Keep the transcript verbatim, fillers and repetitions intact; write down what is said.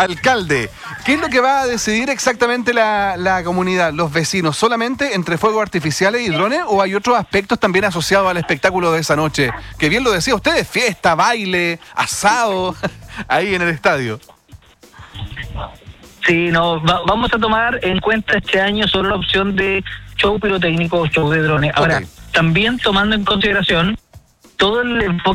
Alcalde, ¿qué es lo que va a decidir exactamente la, la comunidad, los vecinos? ¿Solamente entre fuegos artificiales y drones o hay otros aspectos también asociados al espectáculo de esa noche? Que bien lo decía usted, fiesta, baile, asado, ahí en el estadio. Sí, no, va, vamos a tomar en cuenta este año solo la opción de show pirotécnico o show de drones. Ahora, Okay. también tomando en consideración todo el enfoque